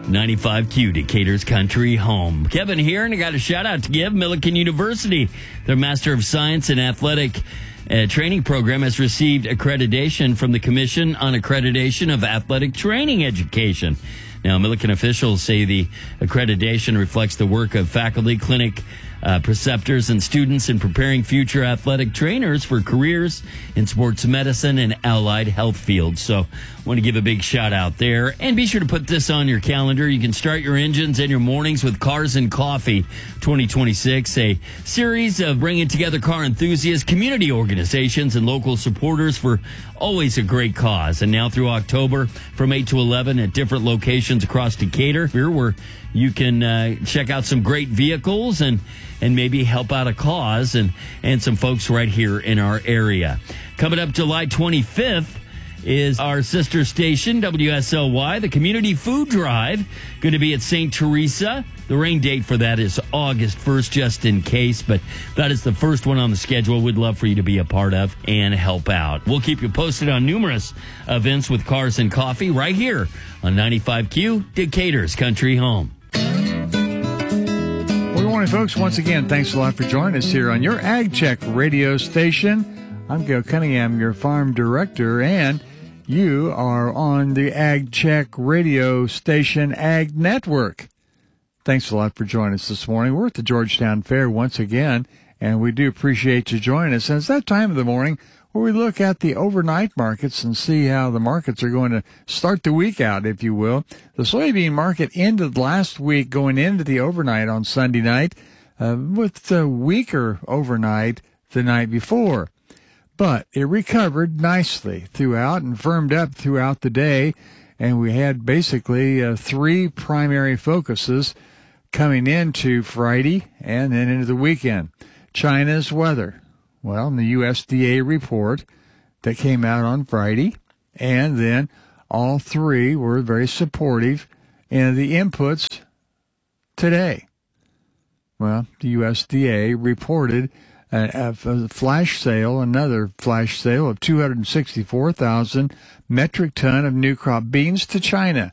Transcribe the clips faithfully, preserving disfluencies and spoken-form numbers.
ninety-five Q, Decatur's country home. Kevin here, and I got a shout out to give. Millikan University, their Master of Science in Athletic uh, Training program, has received accreditation from the Commission on Accreditation of Athletic Training Education. Now, Millikan officials say the accreditation reflects the work of faculty, clinic uh, preceptors, and students in preparing future athletic trainers for careers in sports medicine and allied health fields. So, I want to give a big shout out there. And be sure to put this on your calendar. You can start your engines and your mornings with Cars and Coffee twenty twenty-six, a series of bringing together car enthusiasts, community organizations, and local supporters for always a great cause. And now through October, from eight to eleven at different locations across Decatur, here where you can uh, check out some great vehicles and and maybe help out a cause and, and some folks right here in our area. Coming up July twenty-fifth is our sister station, W S L Y, the Community Food Drive, going to be at Saint Teresa. The rain date for that is August first, just in case, but that is the first one on the schedule. We'd love for you to be a part of and help out. We'll keep you posted on numerous events with Cars and Coffee right here on ninety-five Q, Decatur's country home. Well, good morning, folks. Once again, thanks a lot for joining us here on your Ag Check radio station. I'm Gail Cunningham, your farm director, and you are on the Ag Check radio station Ag Network. Thanks a lot for joining us this morning. We're at the Georgetown Fair once again, and we do appreciate you joining us. And it's that time of the morning where we look at the overnight markets and see how the markets are going to start the week out, if you will. The soybean market ended last week going into the overnight on Sunday night uh, with a weaker overnight the night before. But it recovered nicely throughout and firmed up throughout the day, and we had basically uh, three primary focuses coming into Friday and then into the weekend. China's weather. Well, the U S D A report that came out on Friday, and then all three were very supportive in the inputs today. Well, the U S D A reported a, a flash sale, another flash sale of two hundred sixty-four thousand metric ton of new crop beans to China.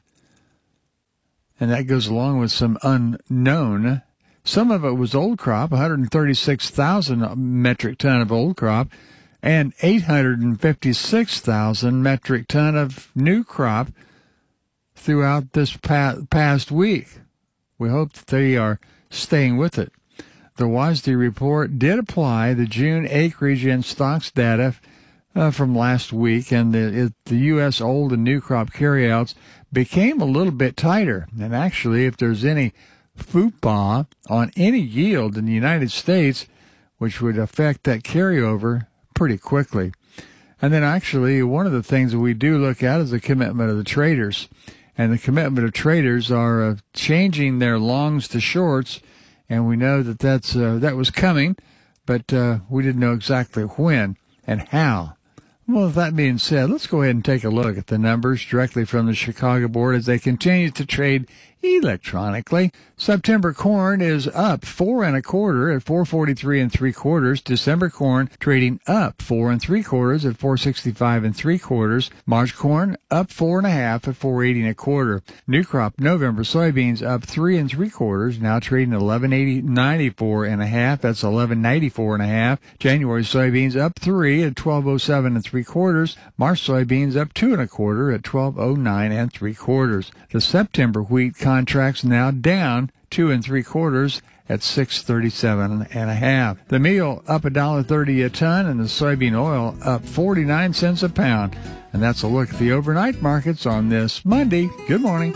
And that goes along with some unknown. Some of it was old crop, one hundred thirty-six thousand metric ton of old crop, and eight hundred fifty-six thousand metric ton of new crop throughout this past, past week. We hope that they are staying with it. The W S D A report did apply the June acreage and stocks data uh, from last week, and the, it, the U S old and new crop carryouts became a little bit tighter. And actually, if there's any F U P A on any yield in the United States, which would affect that carryover pretty quickly. And then actually, one of the things that we do look at is the commitment of the traders. And the commitment of traders are uh, changing their longs to shorts, and we know that that's, uh, that was coming, but uh, we didn't know exactly when and how. Well, with that being said, let's go ahead and take a look at the numbers directly from the Chicago board as they continue to trade electronically. September corn is up four and a quarter at four forty-three and three quarters. December corn trading up four and three quarters at four sixty-five and three quarters. March corn up four and a half at four eighty and a quarter. New crop November soybeans up three and three quarters, now trading eleven eighty ninety-four and a half. That's eleven ninety-four and a half. January soybeans up three at twelve oh seven and three quarters. March soybeans up two and a quarter at twelve oh nine and three quarters. The September wheat contracts now down two and three quarters at six thirty-seven and a half. The meal up a dollar thirty a ton, and the soybean oil up forty-nine cents a pound. And that's a look at the overnight markets on this Monday. Good morning.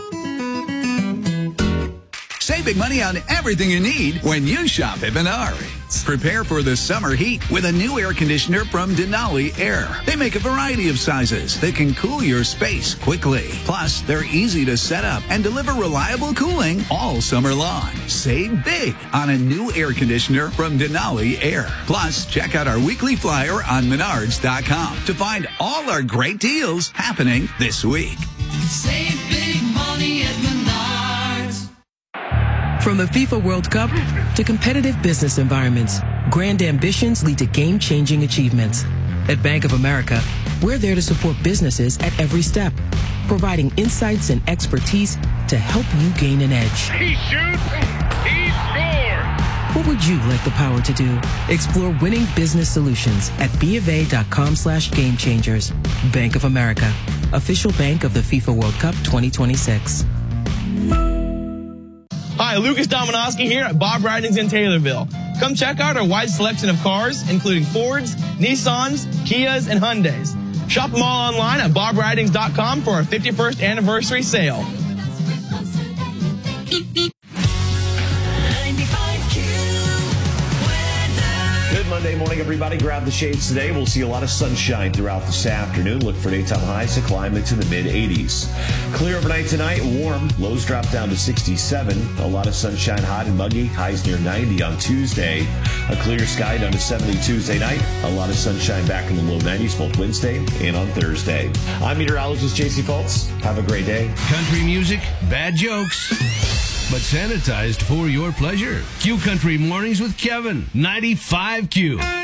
Save big money on everything you need when you shop at Menards. Prepare for the summer heat with a new air conditioner from Denali Air. They make a variety of sizes that can cool your space quickly. Plus, they're easy to set up and deliver reliable cooling all summer long. Save big on a new air conditioner from Denali Air. Plus, check out our weekly flyer on menards dot com to find all our great deals happening this week. Save big money at Menards. From the FIFA World Cup to competitive business environments, grand ambitions lead to game-changing achievements. At Bank of America, we're there to support businesses at every step. providing insights and expertise to help you gain an edge. He shoots, he scores. What would you like the power to do? Explore winning business solutions at bofa.com slash game changers. Bank of America, official bank of the FIFA World Cup twenty twenty-six. Hi, Lucas Dominowski here at Bob Ridings in Taylorville. Come check out our wide selection of cars, including Fords, Nissans, Kias, and Hyundais. Shop them all online at bob ridings dot com for our fifty-first anniversary sale. Good Monday morning, everybody. Grab the shades today. We'll see a lot of sunshine throughout this afternoon. Look for daytime highs to climb into the mid eighties. Clear overnight tonight, warm. Lows drop down to sixty-seven. A lot of sunshine, hot and muggy. Highs near ninety on Tuesday. A clear sky down to seventy Tuesday night. A lot of sunshine back in the low nineties both Wednesday and on Thursday. I'm meteorologist J C Fultz. Have a great day. Country music, bad jokes, but sanitized for your pleasure. Q Country Mornings with Kevin, ninety-five Q.